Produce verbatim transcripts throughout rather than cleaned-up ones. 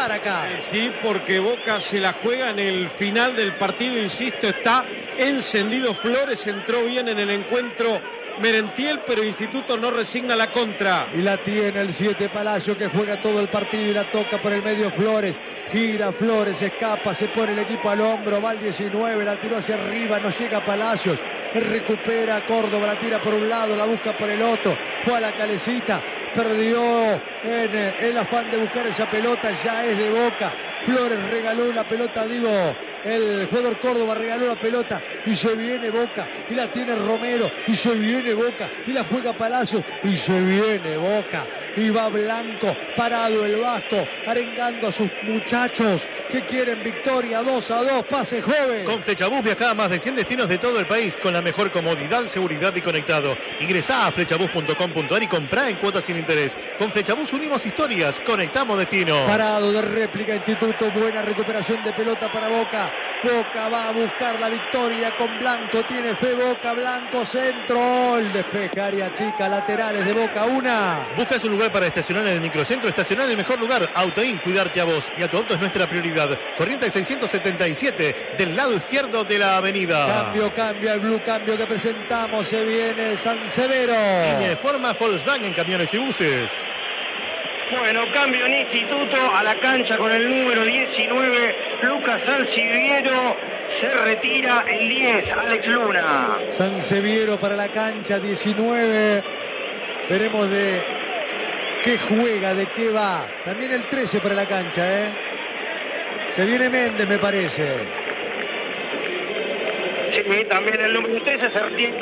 matar acá. Eh, sí, porque Boca se la juega en el final del partido, insisto, está encendido. Flores entró bien en el encuentro Merentiel, pero Instituto no resigna la contra. Y la tiene el siete Palacio, que juega todo el partido y la toca por el medio Flores. Gira Flores, escapa, se pone el equipo al hombro, va al diecinueve, la tiró hacia arriba, no llega Palacios. Recupera Córdoba, la tira por un lado, la busca por el otro. Fue a la calecita, perdió en el afán de buscar esa pelota, ya es de Boca. Flores regaló la pelota, digo, el jugador Córdoba regaló la pelota y se viene Boca y la tiene Romero y se viene Boca y la juega Palacios y se viene Boca y va Blanco, parado el Vasco, arengando a sus muchachos que quieren victoria. Dos a dos, pase joven. Con Flechabús viaja a más de cien destinos de todo el país con la mejor comodidad, seguridad y conectado. Ingresá a flechabús punto com punto ar y comprá en cuotas sin interés. Con Flechabús unimos historias, conectamos destinos. Parado de réplica Instituto, buena recuperación de pelota para Boca. Boca va a buscar la victoria con Blanco, tiene fe Boca, Blanco, centro, el despeje, área chica, laterales de Boca, una. ¿Buscas un lugar para estacionar en el microcentro? Estacionar en el mejor lugar. Autoin, cuidarte a vos y a tu auto es nuestra prioridad. Corrientes seiscientos setenta y siete, del lado izquierdo de la avenida. Cambio, cambio, el blue cambio que presentamos, se viene San Severo. Línea de forma Volkswagen, camiones y buses. Bueno, cambio en Instituto, a la cancha con el número diecinueve, Lucas Sansiviero, se retira el diez, Alex Luna. Sanseviero para la cancha, diecinueve, veremos de qué juega, de qué va. También el trece para la cancha, ¿eh? Se viene Méndez, me parece. Sí, también el número trece se retira.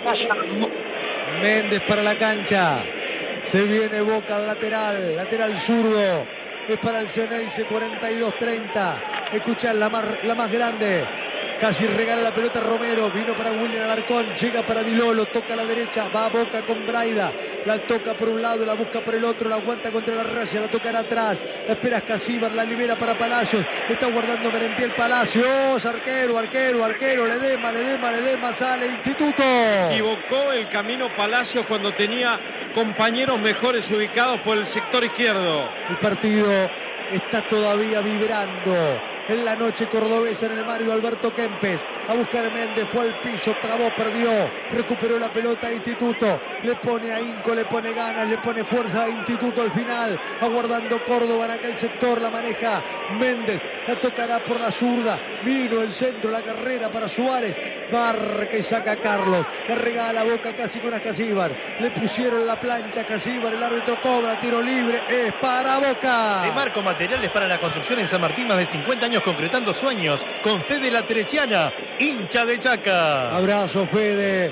Méndez para la cancha. Se viene Boca al lateral, lateral zurdo. Es para el Ceneice, cuarenta y dos treinta. Escuchar la más, la más grande. Casi regala la pelota Romero, vino para William Alarcón, llega para Di Lolo, toca a la derecha, va a Boca con Braida, la toca por un lado, la busca por el otro, la aguanta contra la raya, la tocará atrás, la espera Casíbar, la libera para Palacios, está guardando Merentiel Palacios, arquero, arquero, arquero, Ledema, Ledema, Ledema, sale Instituto. Equivocó el camino Palacios cuando tenía compañeros mejores ubicados por el sector izquierdo. El partido está todavía vibrando en la noche cordobesa en el Mario Alberto Kempes. A buscar Méndez, fue al piso, trabó, perdió, recuperó la pelota a Instituto, le pone a Inco, le pone ganas, le pone fuerza a Instituto al final, aguardando Córdoba en aquel sector, la maneja Méndez, la tocará por la zurda, vino el centro, la carrera para Suárez, marca y saca a Carlos, le regala Boca casi con Casíbar, le pusieron la plancha a Casíbar, el árbitro cobra, tiro libre, es para Boca. De Marco Materiales para la construcción en San Martín, más de cincuenta años concretando sueños, con Fede La Teresiana, hincha de Chaca. Abrazo Fede,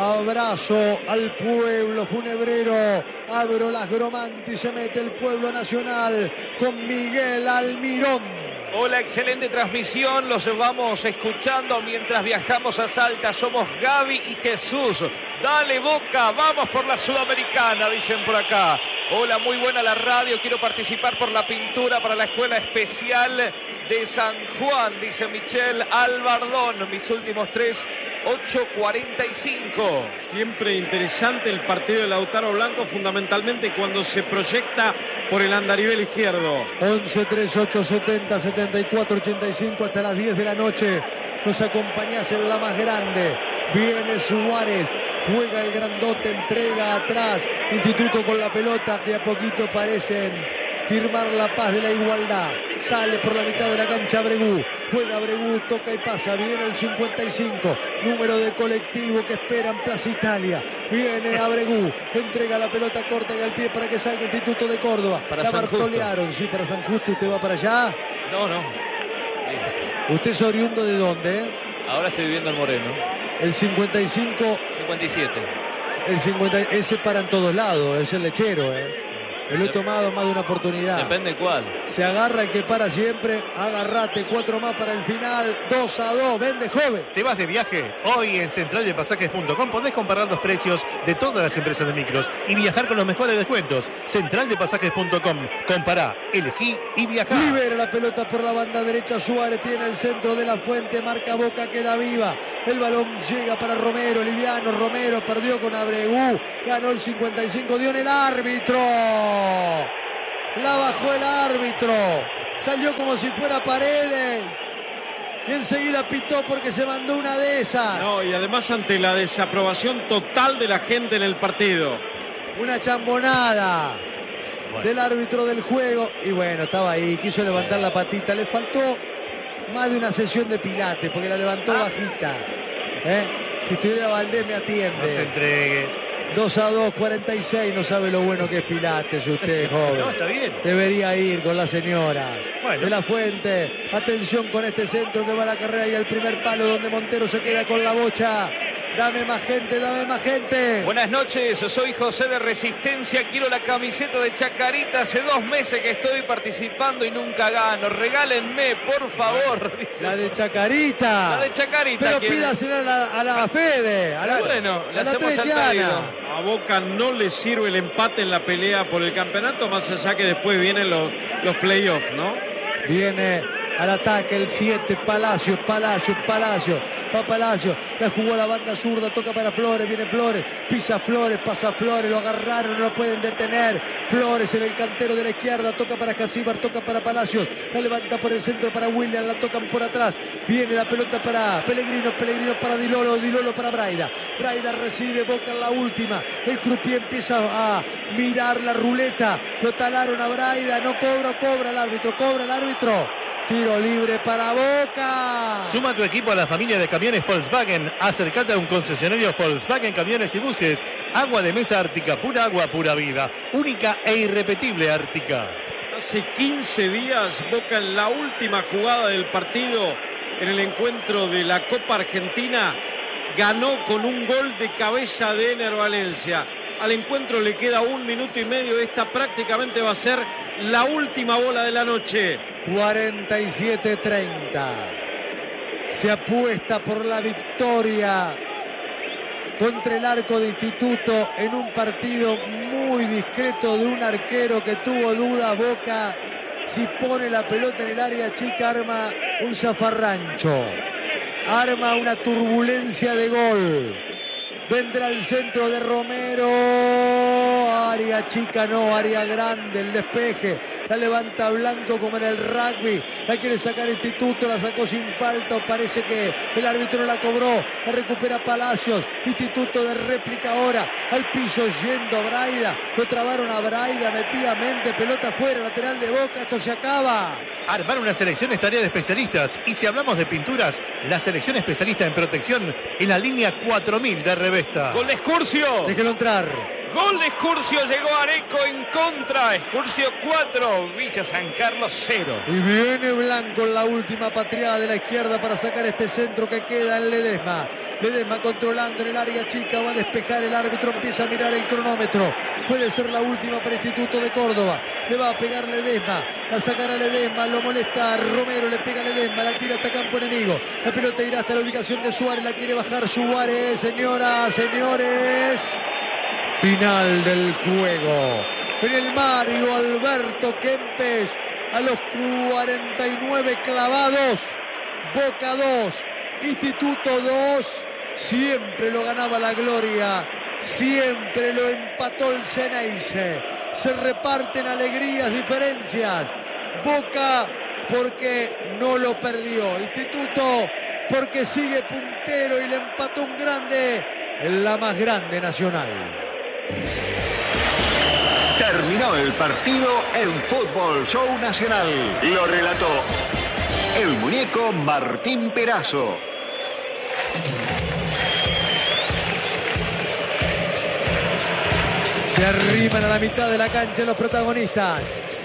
abrazo al pueblo funebrero, abro las Gromanti, se mete el pueblo nacional con Miguel Almirón. Hola, excelente transmisión, los vamos escuchando mientras viajamos a Salta, somos Gaby y Jesús. Dale Boca, vamos por la Sudamericana, dicen por acá. Hola, muy buena la radio, quiero participar por la pintura para la Escuela Especial de San Juan, dice Michelle Albardón, mis últimos tres, ocho cuarenta y cinco. Siempre interesante el partido de Lautaro Blanco, fundamentalmente cuando se proyecta por el andarivel izquierdo. once, tres, ocho, setenta, setenta y cuatro, ochenta y cinco hasta las diez de la noche. Nos acompañás en la más grande. Viene Suárez, juega el grandote, entrega atrás. Instituto con la pelota, de a poquito parecen firmar la paz de la igualdad. Sale por la mitad de la cancha Abregú, juega Abregú, toca y pasa, viene el cincuenta y cinco, número de colectivo que esperan Plaza Italia, viene Abregú, entrega la pelota corta y al pie para que salga Instituto de Córdoba. Para la San Bartolearon, sí, para San Justo. ¿Usted va para allá? No, no. ¿Usted es oriundo de dónde? Eh? Ahora estoy viviendo en Moreno. El cincuenta y cinco. cincuenta y siete. El cincuenta, ese para en todos lados, es el lechero, ¿eh? Me lo he tomado más de una oportunidad. Depende cuál. Se agarra el que para siempre. Agarrate, cuatro más para el final. dos a dos, vende joven. ¿Te vas de viaje? Hoy en central de pasajes punto com podés comparar los precios de todas las empresas de micros y viajar con los mejores descuentos. central de pasajes punto com. Compará, elegí y viajá. Libera la pelota por la banda derecha. Suárez tiene el centro de la fuente. Marca Boca, queda viva. El balón llega para Romero. Liviano Romero perdió con Abregú. Ganó el cincuenta y cinco. Dio en el árbitro. La bajó el árbitro. Salió como si fuera Paredes. Y enseguida pitó porque se mandó una de esas. No, y además ante la desaprobación total de la gente en el partido. Una chambonada bueno. del árbitro del juego. Y bueno, estaba ahí, quiso levantar la patita. Le faltó más de una sesión de pilates porque la levantó ah. bajita. ¿Eh? Si estuviera Valdés me atiende. No se entregue. dos a dos, cuarenta y seis, no sabe lo bueno que es Pilates usted, joven. No, está bien. Debería ir con las señoras. Bueno. De la Fuente, atención con este centro que va a la carrera y el primer palo donde Montero se queda con la bocha. Dame más gente, dame más gente. Buenas noches, soy José de Resistencia. Quiero la camiseta de Chacarita. Hace dos meses que estoy participando y nunca gano. Regálenme, por favor. La de Chacarita. La de Chacarita. Pero ¿quién? pídasela a la, a la Fede. A la, bueno, a la la hacemos al pedido. A Boca no le sirve el empate en la pelea por el campeonato, más allá que después vienen los, los playoffs, ¿no? Viene al ataque el siete, Palacios, Palacios, Palacios, va Palacios, la jugó a la banda zurda, toca para Flores, viene Flores, pisa Flores, pasa Flores, lo agarraron, no lo pueden detener. Flores en el cantero de la izquierda, toca para Casíbar, toca para Palacios, la levanta por el centro para William, la tocan por atrás, viene la pelota para Pellegrino, Pellegrino para Dilolo, Dilolo para Braida, Braida recibe, Boca en la última, el croupier empieza a mirar la ruleta, lo talaron a Braida, no cobra, cobra el árbitro, cobra el árbitro. Tiro libre para Boca. Suma tu equipo a la familia de camiones Volkswagen. Acércate a un concesionario Volkswagen Camiones y Buses. Agua de mesa Ártica, pura agua, pura vida. Única e irrepetible Ártica. Hace quince días, Boca en la última jugada del partido, en el encuentro de la Copa Argentina, ganó con un gol de cabeza de Ener Valencia. Al encuentro le queda un minuto y medio. Esta prácticamente va a ser la última bola de la noche. cuarenta y siete treinta. Se apuesta por la victoria contra el arco de Instituto en un partido muy discreto de un arquero que tuvo dudas. Boca, si pone la pelota en el área chica, arma un zafarrancho, arma una turbulencia de gol. Vendrá el centro de Romero, área chica no, área grande, el despeje, la levanta Blanco como en el rugby, la quiere sacar Instituto, la sacó sin falta, parece que el árbitro no la cobró, la recupera Palacios, Instituto de réplica ahora, al piso yendo Braida, lo trabaron a Braida, metía mente, pelota fuera, lateral de Boca, esto se acaba. Armar una selección es tarea de especialistas. Y si hablamos de pinturas, la selección especialista en protección en la línea cuatro mil de Revesta. Gol de Excursio. Déjelo entrar. Gol de Excursio, llegó Areco en contra. Excursio cuatro, Villa San Carlos cero. Y viene Blanco en la última patriada de la izquierda para sacar este centro que queda en Ledesma. Ledesma controlando en el área chica, va a despejar el árbitro, empieza a mirar el cronómetro. Puede ser la última para Instituto de Córdoba. Le va a pegar Ledesma, a sacar a Ledesma, lo molesta a Romero, le pega a Ledesma, la tira hasta campo enemigo. La pelota irá hasta la ubicación de Suárez, la quiere bajar Suárez, señoras, señores. Final del juego. En el Mario Alberto Kempes, a los cuarenta y nueve clavados. Boca dos, Instituto dos. Siempre lo ganaba la Gloria, siempre lo empató el Ceneice. Se reparten alegrías, diferencias. Boca porque no lo perdió. Instituto porque sigue puntero y le empató un grande en la más grande Nacional. Terminó el partido en Fútbol Show Nacional. Lo relató el muñeco Martín Perazo. Se arriman a la mitad de la cancha los protagonistas.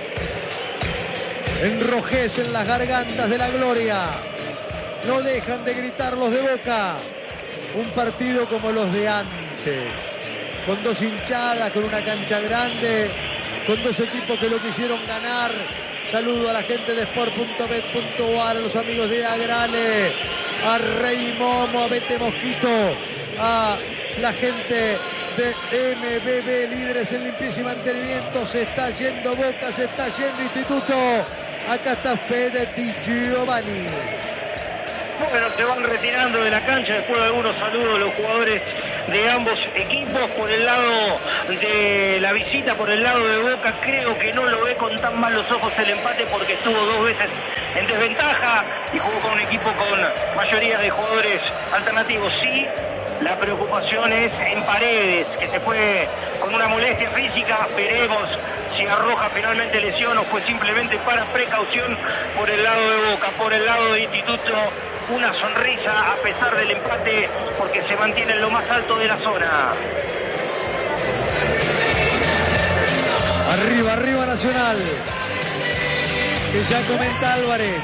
Enrojecen las gargantas de la Gloria. No dejan de gritar los de Boca. Un partido como los de antes, con dos hinchadas, con una cancha grande, con dos equipos que lo quisieron ganar. Saludo a la gente de sport punto bet punto u a r, a los amigos de Agrale, a Rey Momo, a Bete Mosquito, a la gente de M B B, líderes en limpieza y mantenimiento. Se está yendo Boca, se está yendo Instituto. Acá está Fede Di Giovanni. Bueno, se van retirando de la cancha después de algunos saludos de los jugadores de ambos equipos. Por el lado de la visita, por el lado de Boca, creo que no lo ve con tan malos ojos el empate, porque estuvo dos veces en desventaja y jugó con un equipo con mayoría de jugadores alternativos. Sí, la preocupación es en Paredes, que se fue con una molestia física. Veremos si arroja finalmente lesión o fue simplemente para precaución. Por el lado de Boca, por el lado de Instituto, una sonrisa a pesar del empate, porque se mantiene en lo más alto de la zona. Arriba, arriba Nacional, que ya comenta Álvarez.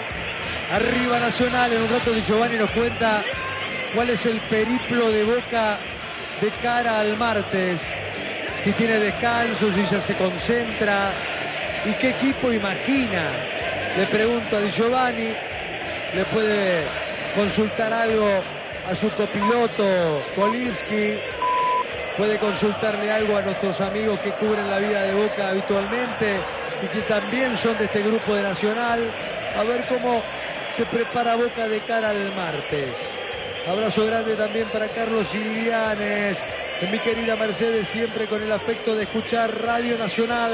Arriba Nacional. En un rato Di Giovanni nos cuenta cuál es el periplo de Boca de cara al martes. Si tiene descanso, si ya se concentra y qué equipo imagina. Le pregunto a Di Giovanni, le puede consultar algo a su copiloto Kolirski, puede consultarle algo a nuestros amigos que cubren la vida de Boca habitualmente y que también son de este grupo de Nacional, a ver cómo se prepara Boca de cara al martes. Abrazo grande también para Carlos Ilianes, mi querida Mercedes, siempre con el afecto de escuchar Radio Nacional.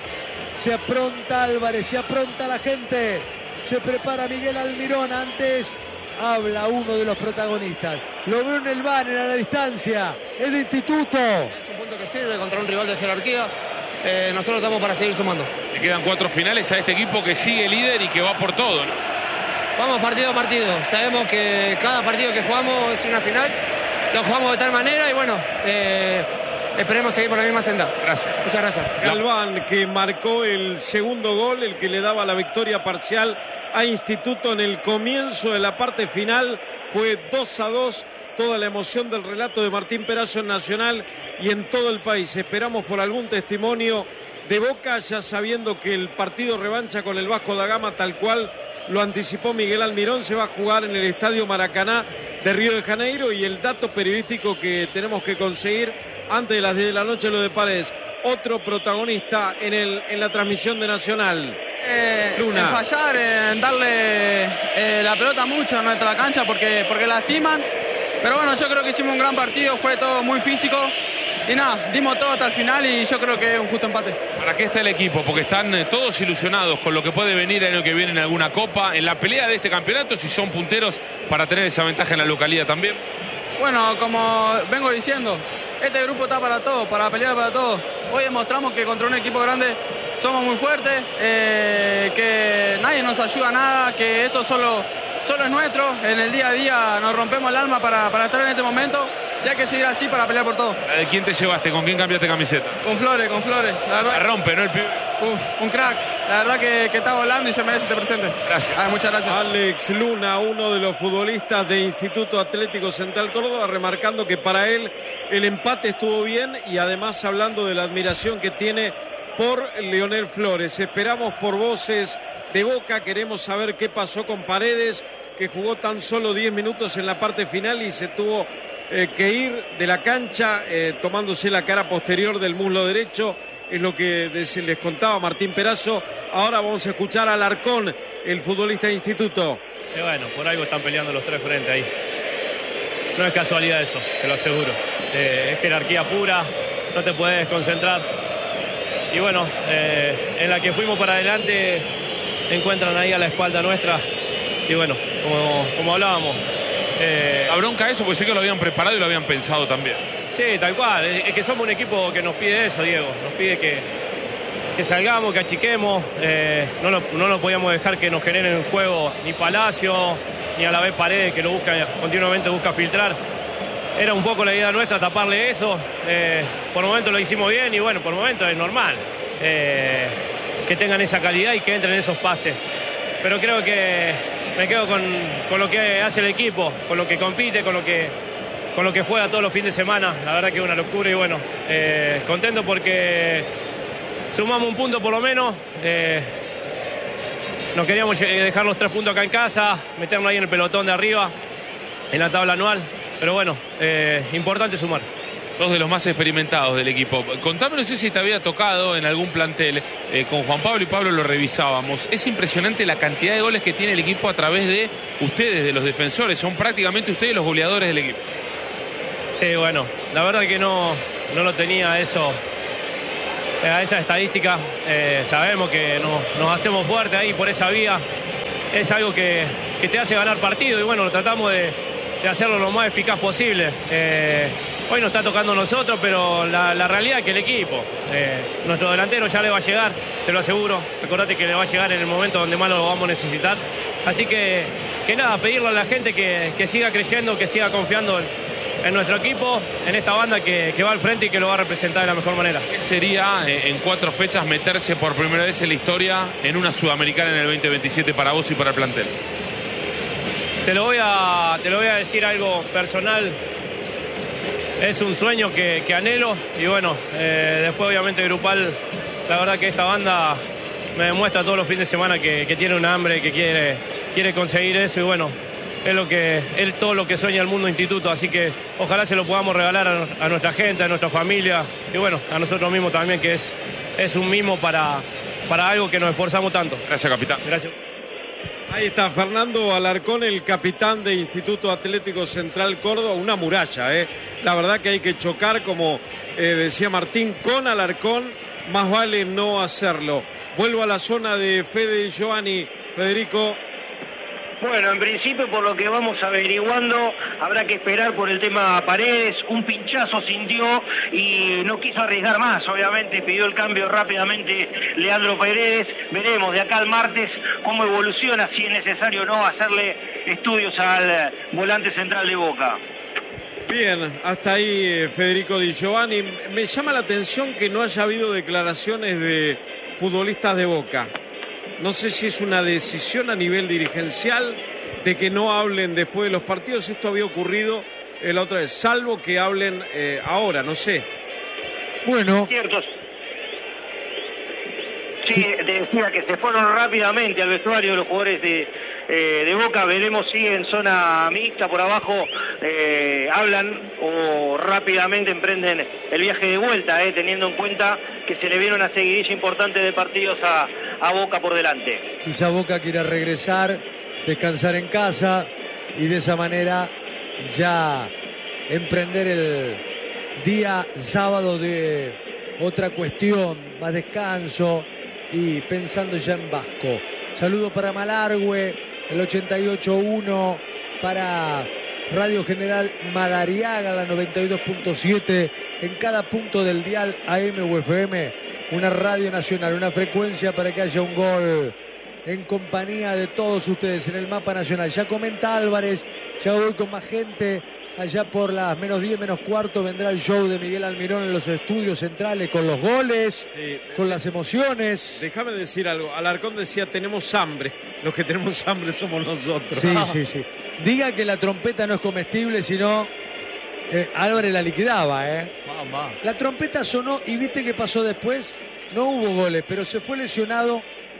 Se apronta Álvarez, se apronta la gente, se prepara Miguel Almirón. Antes habla uno de los protagonistas. Lo veo en el banner a la distancia, es de Instituto. Es un punto que sirve contra un rival de jerarquía. Eh, nosotros estamos para seguir sumando. Le quedan cuatro finales a este equipo que sigue líder y que va por todo, ¿no? Vamos partido a partido. Sabemos que cada partido que jugamos es una final. Lo jugamos de tal manera y bueno, eh, esperemos seguir por la misma senda. Gracias. Muchas gracias. Galván, que marcó el segundo gol, el que le daba la victoria parcial a Instituto en el comienzo de la parte final. Fue dos a dos. Toda la emoción del relato de Martín Perazo en Nacional y en todo el país. Esperamos por algún testimonio de Boca, ya sabiendo que el partido revancha con el Vasco da Gama, tal cual lo anticipó Miguel Almirón, se va a jugar en el Estadio Maracaná de Río de Janeiro. Y el dato periodístico que tenemos que conseguir antes de las diez de la noche, lo de Paredes, otro protagonista en, el, en la transmisión de Nacional. Eh, en fallar, en darle eh, la pelota mucho en nuestra cancha porque, porque lastiman. Pero bueno, yo creo que hicimos un gran partido, fue todo muy físico. Y nada, dimos todo hasta el final y yo creo que es un justo empate. ¿Para qué está el equipo? Porque están eh, todos ilusionados con lo que puede venir el año que viene en alguna copa, en la pelea de este campeonato, si son punteros para tener esa ventaja en la localidad también. Bueno, como vengo diciendo, este grupo está para todo, para pelear para todo. Hoy demostramos que contra un equipo grande somos muy fuertes, eh, que nadie nos ayuda a nada, que esto solo, solo es nuestro. En el día a día nos rompemos el alma para, para estar en este momento. Y hay que seguir así para pelear por todo. ¿De quién te llevaste? ¿Con quién cambiaste camiseta? Con Flores, con Flores. La verdad. La rompe, ¿no? El pibe. Uf, un crack. La verdad que, que está volando y se merece este presente. Gracias. Ay, muchas gracias. Alex Luna, uno de los futbolistas de Instituto Atlético Central Córdoba, remarcando que para él el empate estuvo bien y además hablando de la admiración que tiene por Leonel Flores. Esperamos por voces de Boca, queremos saber qué pasó con Paredes, que jugó tan solo diez minutos en la parte final y se tuvo eh, que ir de la cancha eh, tomándose la cara posterior del muslo derecho. Es lo que les contaba Martín Perazo. Ahora vamos a escuchar a Alarcón, el futbolista de Instituto. Y bueno, por algo están peleando los tres frente ahí. No es casualidad eso, te lo aseguro. Eh, es jerarquía pura, no te puedes concentrar. Y bueno, eh, en la que fuimos para adelante, encuentran ahí a la espalda nuestra. Y bueno, como, como hablábamos. Eh, ¿La bronca eso? Porque sé que lo habían preparado y lo habían pensado también. Sí, tal cual. Es que somos un equipo que nos pide eso, Diego. Nos pide que, que salgamos, que achiquemos. Eh, no, lo, no nos podíamos dejar que nos generen juego ni Palacio, ni a la vez Paredes, que lo busca continuamente busca filtrar. Era un poco la idea nuestra, taparle eso. Eh, por momentos lo hicimos bien y bueno, por momentos es normal eh, que tengan esa calidad y que entren esos pases. Pero creo que me quedo con, con lo que hace el equipo, con lo que compite, con lo que, con lo que juega todos los fines de semana. La verdad que es una locura y bueno, eh, contento porque sumamos un punto por lo menos. Eh, nos queríamos dejar los tres puntos acá en casa, meternos ahí en el pelotón de arriba, en la tabla anual. Pero bueno, eh, importante sumar. Sos de los más experimentados del equipo. Contame, no sé si te había tocado en algún plantel. Eh, con Juan Pablo y Pablo lo revisábamos. Es impresionante la cantidad de goles que tiene el equipo a través de ustedes, de los defensores. Son prácticamente ustedes los goleadores del equipo. Sí, bueno, la verdad que no, no lo tenía eso, a esa estadística. Eh, sabemos que nos, nos hacemos fuerte ahí por esa vía. Es algo que, que te hace ganar partido y bueno, tratamos de, de hacerlo lo más eficaz posible. Eh, hoy nos está tocando a nosotros, pero la, la realidad es que el equipo, eh, nuestro delantero ya le va a llegar, te lo aseguro. Recordate que le va a llegar en el momento donde más lo vamos a necesitar. Así que, que nada, pedirle a la gente que, que siga creyendo, que siga confiando en, en nuestro equipo, en esta banda que, que va al frente y que lo va a representar de la mejor manera. ¿Qué sería eh, en cuatro fechas meterse por primera vez en la historia en una Sudamericana en el veinte veintisiete para vos y para el plantel? Te lo voy a, te lo voy a decir algo personal. Es un sueño que, que anhelo y bueno, eh, después obviamente grupal, la verdad que esta banda me demuestra todos los fines de semana que, que tiene un hambre, que quiere, quiere conseguir eso y bueno, es lo que es todo lo que sueña el mundo instituto, así que ojalá se lo podamos regalar a, a nuestra gente, a nuestra familia y bueno, a nosotros mismos también, que es, es un mimo para, para algo que nos esforzamos tanto. Gracias, capitán. Gracias. Ahí está Fernando Alarcón, el capitán de Instituto Atlético Central Córdoba, una muralla, ¿eh? La verdad que hay que chocar, como eh, decía Martín, con Alarcón, más vale no hacerlo. Vuelvo a la zona de Fede Giovanni, Federico. Bueno, en principio, por lo que vamos averiguando, habrá que esperar por el tema Paredes. Un pinchazo sintió y no quiso arriesgar más. Obviamente pidió el cambio rápidamente Leandro Paredes. Veremos de acá al martes cómo evoluciona, si es necesario o no hacerle estudios al volante central de Boca. Bien, hasta ahí Federico Di Giovanni. Me llama la atención que no haya habido declaraciones de futbolistas de Boca. No sé si es una decisión a nivel dirigencial de que no hablen después de los partidos. Esto había ocurrido eh, la otra vez, salvo que hablen eh, ahora, no sé. Bueno. Ciertos. Sí, decía que se fueron rápidamente al vestuario de los jugadores de, eh, de Boca. Veremos si en zona mixta por abajo eh, hablan o rápidamente emprenden el viaje de vuelta, eh, teniendo en cuenta que se le viene una seguidilla importante de partidos a, a Boca por delante. Quizá Boca quiera regresar, descansar en casa y de esa manera ya emprender el día sábado de otra cuestión, más descanso y pensando ya en Vasco. Saludo para Malargüe, el ochenta y ocho uno, para Radio General Madariaga, la noventa y dos punto siete, en cada punto del dial A M o F M, una radio nacional, una frecuencia para que haya un gol en compañía de todos ustedes en el mapa nacional. Ya comenta Álvarez, ya voy con más gente. Allá por las menos diez, menos cuarto vendrá el show de Miguel Almirón en los estudios centrales con los goles, sí, con las emociones. Déjame decir algo. Alarcón decía, tenemos hambre. Los que tenemos hambre somos nosotros. Sí, sí, sí. Diga que la trompeta no es comestible, sino eh, Álvarez la liquidaba, ¿eh? Mamá. La trompeta sonó y viste qué pasó después. No hubo goles, pero se fue lesionado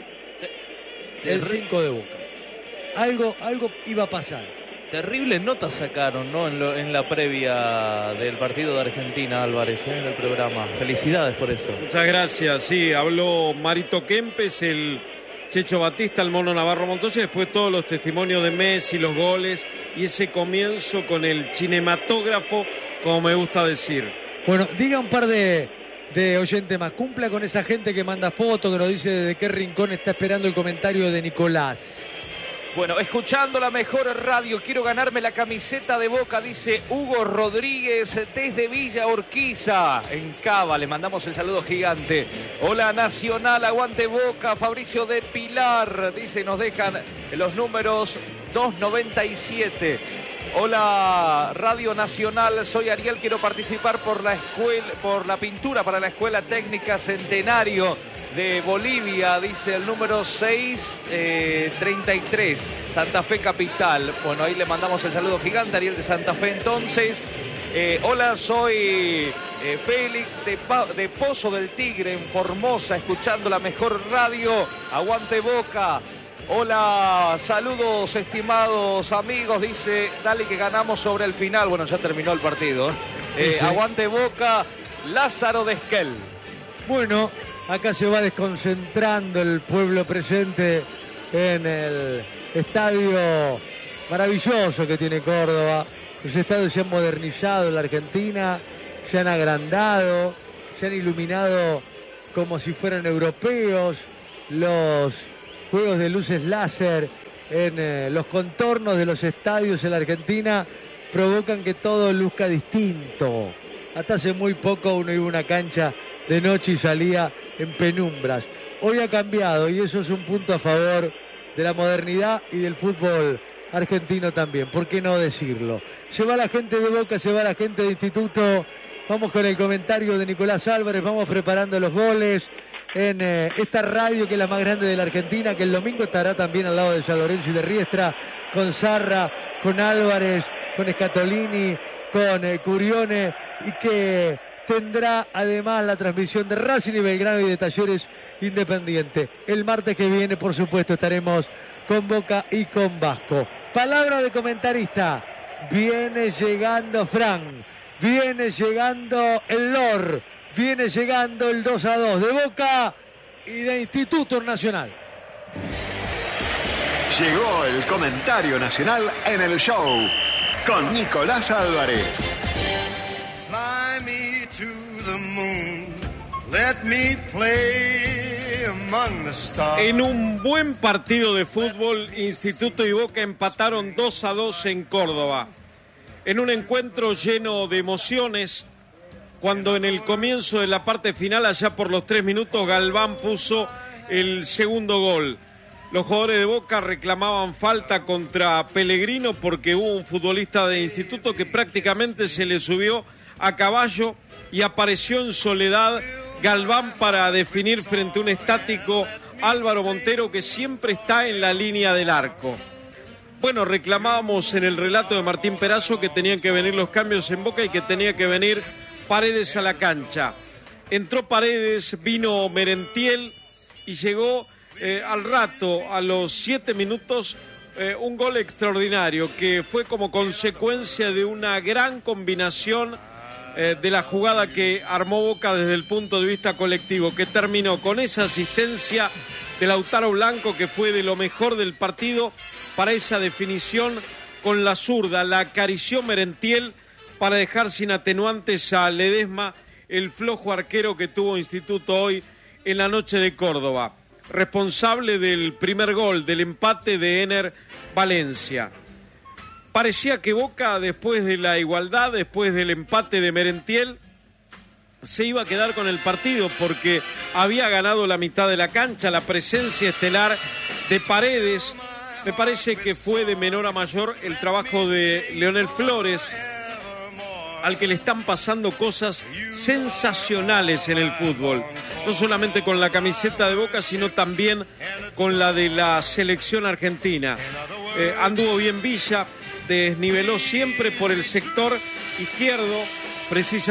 el cinco de Boca. Algo, algo iba a pasar. Terribles notas sacaron, ¿no? En, lo, en la previa del partido de Argentina, Álvarez, ¿eh? En el programa. Felicidades por eso. Muchas gracias. Sí, habló Marito Kempes, el Checho Batista, el Mono Navarro Montoya, después todos los testimonios de Messi, los goles y ese comienzo con el cinematógrafo, como me gusta decir. Bueno, diga un par de, de oyentes más. Cumpla con esa gente que manda fotos, que nos dice desde qué rincón está esperando el comentario de Nicolás. Bueno, escuchando la mejor radio, quiero ganarme la camiseta de Boca, dice Hugo Rodríguez desde Villa Urquiza, en Cava. Le mandamos el saludo gigante. Hola Nacional, aguante Boca. Fabricio de Pilar, dice, nos dejan los números dos noventa y siete. Hola Radio Nacional, soy Ariel, quiero participar por la escuela, por la pintura para la Escuela Técnica Centenario de Bolivia, dice el número seis treinta y tres, Santa Fe Capital. Bueno, ahí le mandamos el saludo gigante, Ariel de Santa Fe. Entonces, eh, hola, soy eh, Félix de, pa de Pozo del Tigre, en Formosa, escuchando la mejor radio. Aguante Boca. Hola, saludos estimados amigos, dice, dale que ganamos sobre el final. Bueno, ya terminó el partido. Eh, sí, sí. Aguante Boca, Lázaro de Esquel. Bueno, acá se va desconcentrando el pueblo presente en el estadio maravilloso que tiene Córdoba, Los estadios se han modernizado en la Argentina, se han agrandado, se han iluminado como si fueran europeos. Los juegos de luces láser en eh, los contornos de los estadios en la Argentina provocan que todo luzca distinto. Hasta hace muy poco uno iba a una cancha de noche y salía en penumbras. Hoy ha cambiado y eso es un punto a favor de la modernidad y del fútbol argentino también. ¿Por qué no decirlo? Se va la gente de Boca, se va la gente de Instituto. Vamos con el comentario de Nicolás Álvarez, vamos preparando los goles en eh, esta radio que es la más grande de la Argentina, que el domingo estará también al lado de San Lorenzo y de Riestra, con Zarra, con Álvarez, con Scatolini, con eh, Curione, y que tendrá además la transmisión de Racing y Belgrano y de Talleres Independiente. El martes que viene, por supuesto, estaremos con Boca y con Vasco. Palabra de comentarista. Viene llegando Fran, viene llegando el Lor, viene llegando el dos a dos de Boca y de Instituto Nacional. Llegó el comentario nacional en el show con Nicolás Álvarez. Fly me to the moon, let me play among the stars. En un buen partido de fútbol, Instituto y Boca empataron dos a dos en Córdoba. En un encuentro lleno de emociones, cuando en el comienzo de la parte final, allá por los tres minutos, Galván puso el segundo gol. Los jugadores de Boca reclamaban falta contra Pellegrino porque hubo un futbolista de Instituto que prácticamente se le subió a caballo y apareció en soledad Galván para definir frente a un estático Álvaro Montero que siempre está en la línea del arco. Bueno, reclamábamos en el relato de Martín Perazo que tenían que venir los cambios en Boca y que tenía que venir Paredes a la cancha. Entró Paredes, vino Merentiel y llegó eh, al rato, a los siete minutos, eh, un gol extraordinario que fue como consecuencia de una gran combinación eh, de la jugada que armó Boca desde el punto de vista colectivo, que terminó con esa asistencia de Lautaro Blanco, que fue de lo mejor del partido, para esa definición con la zurda. La acarició Merentiel para dejar sin atenuantes a Ledesma, el flojo arquero que tuvo Instituto hoy en la noche de Córdoba. Responsable del primer gol, del empate de Ener Valencia. Parecía que Boca, después de la igualdad, después del empate de Merentiel, se iba a quedar con el partido porque había ganado la mitad de la cancha. La presencia estelar de Paredes, me parece que fue de menor a mayor el trabajo de Leonel Flores, al que le están pasando cosas sensacionales en el fútbol. No solamente con la camiseta de Boca, sino también con la de la selección argentina. Eh, anduvo bien Villa, desniveló siempre por el sector izquierdo, precisa,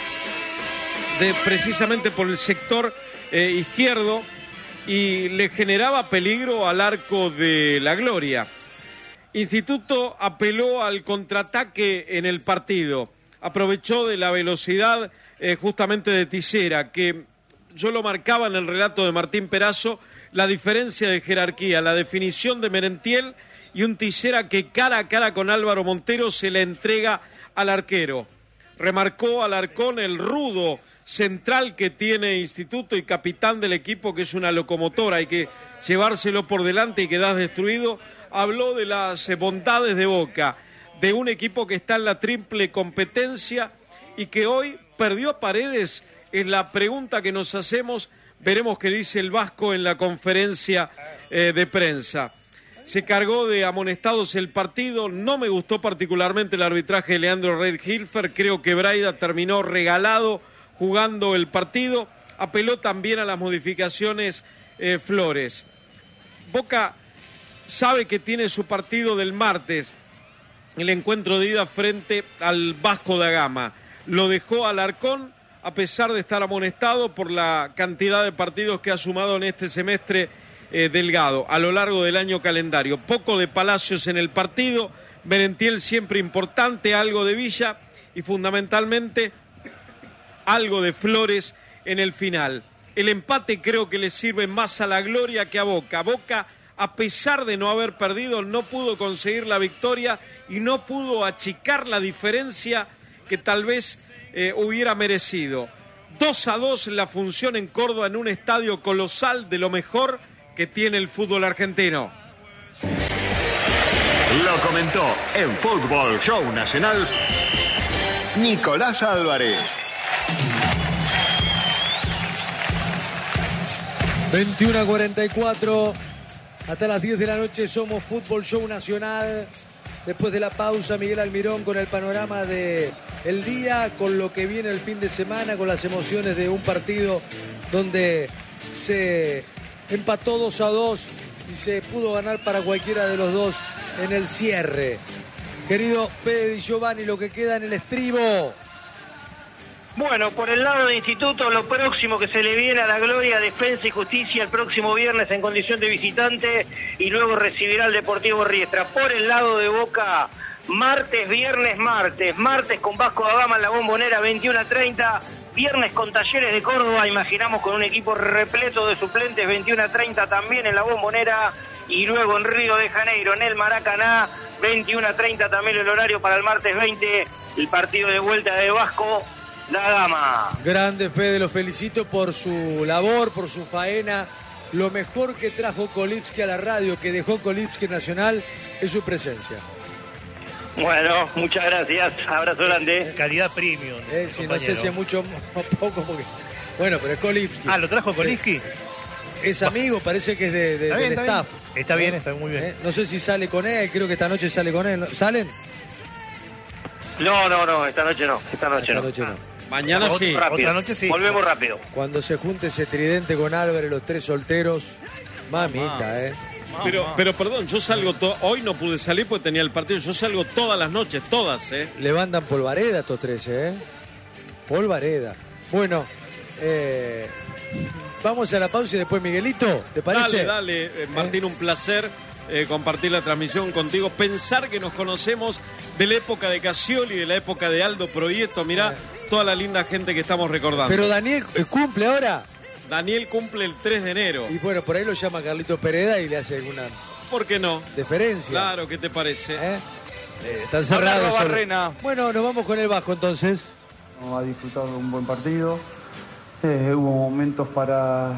de, precisamente por el sector eh, izquierdo, y le generaba peligro al arco de la Gloria. Instituto apeló al contraataque en el partido. Aprovechó de la velocidad eh, justamente de Tisera, que yo lo marcaba en el relato de Martín Perazo, la diferencia de jerarquía, la definición de Merentiel y un Tisera que cara a cara con Álvaro Montero se le entrega al arquero. Remarcó Alarcón el rudo central que tiene Instituto y capitán del equipo, que es una locomotora, hay que llevárselo por delante y quedás destruido. Habló de las bondades de Boca, de un equipo que está en la triple competencia y que hoy perdió a Paredes. Es la pregunta que nos hacemos. Veremos qué dice el Vasco en la conferencia eh, de prensa. Se cargó de amonestados el partido. No me gustó particularmente el arbitraje de Leandro Reir-Hilfer. Creo que Braida terminó regalado jugando el partido. Apeló también a las modificaciones eh, Flores. Boca sabe que tiene su partido del martes, el encuentro de ida frente al Vasco da Gama. Lo dejó Alarcón, a pesar de estar amonestado por la cantidad de partidos que ha sumado en este semestre eh, Delgado a lo largo del año calendario. Poco de Palacios en el partido, Merentiel siempre importante, algo de Villa y fundamentalmente algo de Flores en el final. El empate creo que le sirve más a la Gloria que a Boca. Boca a pesar de no haber perdido, no pudo conseguir la victoria y no pudo achicar la diferencia que tal vez eh, hubiera merecido. dos a dos la función en Córdoba en un estadio colosal de lo mejor que tiene el fútbol argentino. Lo comentó en Fútbol Show Nacional Nicolás Álvarez. veintiuno a cuarenta y cuatro, hasta las diez de la noche somos Fútbol Show Nacional. Después de la pausa, Miguel Almirón con el panorama de el día, con lo que viene el fin de semana, con las emociones de un partido donde se empató dos a dos y se pudo ganar para cualquiera de los dos en el cierre. Querido Fede Di Giovanni, lo que queda en el estribo. Bueno, por el lado de Instituto, lo próximo que se le viene a la Gloria, Defensa y Justicia el próximo viernes en condición de visitante y luego recibirá al Deportivo Riestra. Por el lado de Boca, martes, viernes, martes. Martes con Vasco da Gama en la Bombonera, veintiuno a treinta. Viernes con Talleres de Córdoba, imaginamos con un equipo repleto de suplentes, veintiuno a treinta también en la Bombonera. Y luego en Río de Janeiro, en el Maracaná, veintiuno a treinta también el horario para el martes veinte, el partido de vuelta de Vasco da Gama. Grande Fede, lo felicito por su labor, por su faena. Lo mejor que trajo Kolipski a la radio, que dejó Kolipski Nacional, es su presencia. Bueno, muchas gracias. Abrazo grande. Calidad premium. Eh, si no sé si es mucho o poco, porque... Bueno, pero es Kolipski. Ah, ¿lo trajo Kolipski? Sí. Es amigo, parece que es de, de, está bien, del está staff. Bien. Está bien, está muy bien. Eh, no sé si sale con él, creo que esta noche sale con él. ¿Salen? No, no, no, esta noche no. Esta noche esta no. Noche no. Mañana Otra, sí. Rápido. Otra noche sí. Volvemos rápido. Cuando se junte ese tridente con Álvarez, los tres solteros, mamita, ¿eh? Pero, pero perdón, yo salgo, to- hoy no pude salir porque tenía el partido, yo salgo todas las noches, todas, ¿eh? Levantan polvareda estos tres, ¿eh? Polvareda. Bueno, eh, vamos a la pausa y después Miguelito, ¿te parece? Dale, dale, eh, Martín, un placer eh, compartir la transmisión contigo. Pensar que nos conocemos de la época de Casioli, de la época de Aldo Proieto, mirá toda la linda gente que estamos recordando. Pero Daniel eh, cumple ahora. Daniel cumple el tres de enero. Y bueno, por ahí lo llama Carlito Pereda y le hace alguna ¿Por qué no? deferencia. Claro, ¿qué te parece? ¿Eh? Eh, están cerrados. Habla Barrena. Bueno, nos vamos con el Vasco entonces. Ha disfrutado de un buen partido. Eh, hubo momentos para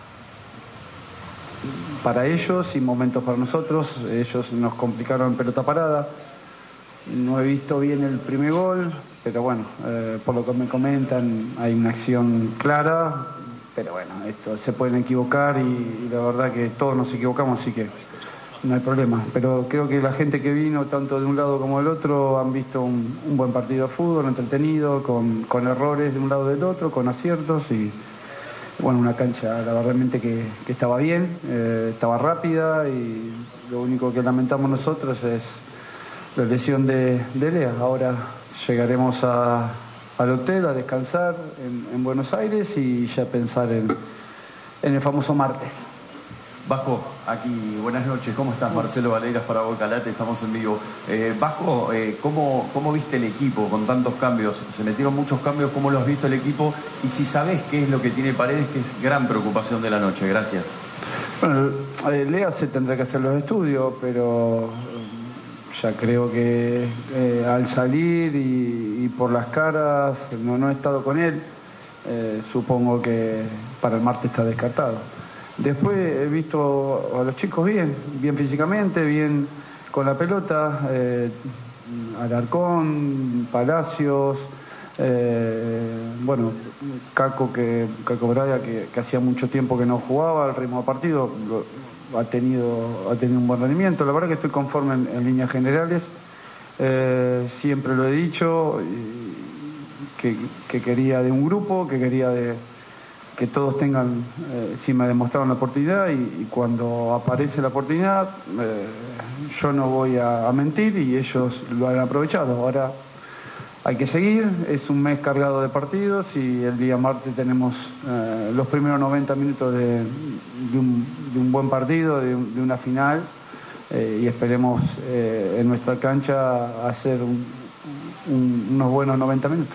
para ellos y momentos para nosotros. Ellos nos complicaron en pelota parada. No he visto bien el primer gol, pero bueno, eh, por lo que me comentan hay una acción clara. Pero bueno, esto se pueden equivocar y, y la verdad que todos nos equivocamos, así que no hay problema. Pero creo que la gente que vino, tanto de un lado como del otro, han visto un, un buen partido de fútbol, entretenido, con, con errores de un lado y del otro, con aciertos y bueno, una cancha la verdad que, que estaba bien, eh, estaba rápida y lo único que lamentamos nosotros es la lesión de, de Lea. Ahora llegaremos a... al hotel a descansar en, en Buenos Aires y ya pensar en, en el famoso martes. Vasco, aquí, buenas noches, ¿cómo estás? Marcelo Valeiras para Boca Late, estamos en vivo. Eh, Vasco, eh, ¿cómo, ¿cómo viste el equipo con tantos cambios? Se metieron muchos cambios, ¿cómo lo has visto el equipo? Y si sabés qué es lo que tiene Paredes, que es gran preocupación de la noche, gracias. Bueno, eh, Lea se tendrá que hacer los estudios, pero ya creo que eh, al salir y, y por las caras, no, no he estado con él, eh, supongo que para el martes está descartado. Después he visto a los chicos bien, bien físicamente, bien con la pelota, eh, Alarcón, Palacios, eh, bueno, Caco, que, Caco Braga, que, que hacía mucho tiempo que no jugaba al ritmo de partido, lo, ha tenido ha tenido un buen rendimiento. La verdad que estoy conforme en, en líneas generales. Eh, siempre lo he dicho, que, que quería de un grupo, que quería de que todos tengan, eh, si me demostraron la oportunidad y, y cuando aparece la oportunidad, eh, yo no voy a, a mentir y ellos lo han aprovechado. Ahora hay que seguir, es un mes cargado de partidos y el día martes tenemos eh, los primeros noventa minutos de, de, un, de un buen partido, de, de una final, eh, y esperemos eh, en nuestra cancha hacer un, un, unos buenos noventa minutos.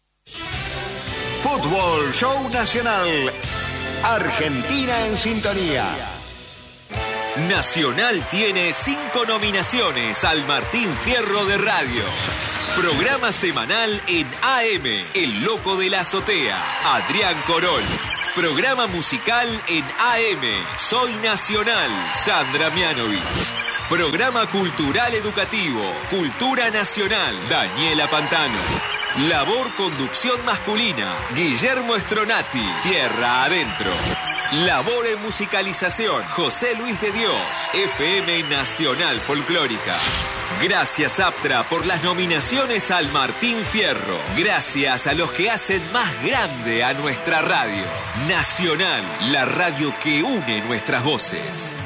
Fútbol Show Nacional. Argentina en sintonía. Nacional tiene cinco nominaciones al Martín Fierro de Radio. Programa semanal en A M, El Loco de la Azotea, Adrián Corol. Programa musical en A M, Soy Nacional, Sandra Mianovich. Programa cultural educativo, Cultura Nacional, Daniela Pantano. Labor conducción masculina, Guillermo Stronati, Tierra Adentro. Labor en musicalización, José Luis de Dios, F M Nacional Folclórica. Gracias Aptra por las nominaciones al Martín Fierro. Gracias a los que hacen más grande a nuestra radio. Nacional, la radio que une nuestras voces.